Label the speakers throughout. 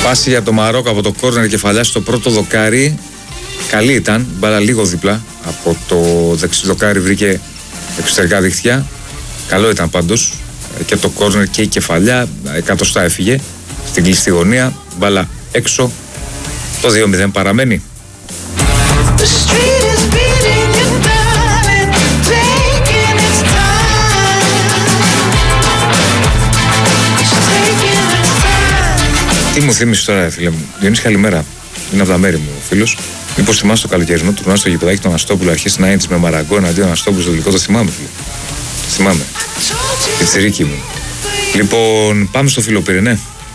Speaker 1: Φάση για το Μαρόκο από το κόρνερ, κεφαλιά στο πρώτο δοκάρι. Καλή ήταν, μπάλα λίγο δίπλα από το δεξί δοκάρι, βρήκε εξωτερικά δίχτυα. Καλό ήταν πάντως και το κόρνερ και η κεφαλιά, εκατοστά έφυγε στην κλειστή γωνία, μπάλα έξω. Το 2-0 παραμένει. Τι μου θύμισε τώρα, φίλε μου. Διονύση, καλημέρα. Είναι από τα μέρη μου ο φίλος. Μήπως θυμάσαι το καλοκαιρινό τουρνουά στο γηπεδάκι του Αναστόπουλου, αρχίσει να είναι με Μαραγκό εναντίον Αναστόπουλου στο γλυκό? Το θυμάμαι, φίλε. Το θυμάμαι. Πιτσιρίκι μου. Λοιπόν, πάμε στο φίλο πήρε, ναι.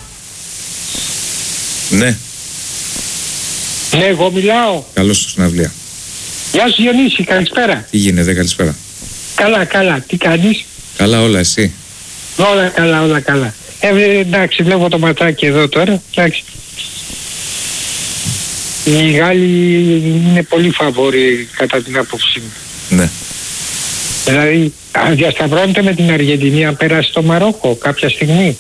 Speaker 1: Ναι.
Speaker 2: Ναι, εγώ μιλάω.
Speaker 1: Καλώς στο συναυλία.
Speaker 2: Γεια σου Διονύση, καλησπέρα.
Speaker 1: Τι γίνεται, καλησπέρα.
Speaker 2: Καλά, καλά. Τι κάνεις?
Speaker 1: Καλά όλα, εσύ?
Speaker 2: Όλα καλά, όλα καλά. Εντάξει, βλέπω το ματάκι εδώ τώρα. Εντάξει. Οι Γάλλοι είναι πολύ φαβόροι κατά την άποψή μου.
Speaker 1: Ναι.
Speaker 2: Δηλαδή, διασταυρώνεται με την Αργεντινή αν πέρασε το Μαρόκο κάποια στιγμή.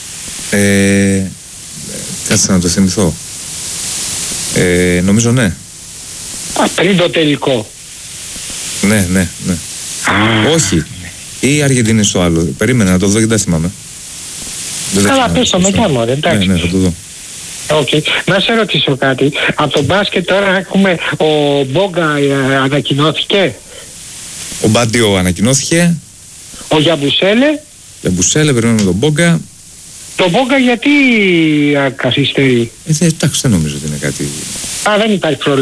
Speaker 1: Κάτσε να το θυμηθώ. Νομίζω ναι.
Speaker 2: Πριν το τελικό.
Speaker 1: Ναι. Όχι. Ή η Αργεντινή στο άλλο. Περίμενα να το δω και δεν θυμάμαι.
Speaker 2: Καλά, πες το μετά μωρέ, εντάξει.
Speaker 1: Ναι, θα το δω.
Speaker 2: Okay. Να σε ρωτήσω κάτι. Από το μπάσκετ τώρα έχουμε ο Μπόγκα ανακοινώθηκε.
Speaker 1: Ο Μπάντιο ανακοινώθηκε.
Speaker 2: Ο Γιαμπουσέλε.
Speaker 1: Γιαμπουσέλε, περιμένουμε τον Μπόγκα.
Speaker 2: Το Μπόγκα γιατί καθυστερεί?
Speaker 1: Εντάξει, δεν νομίζω ότι είναι κάτι.
Speaker 2: Δεν υπάρχει πρόβλημα.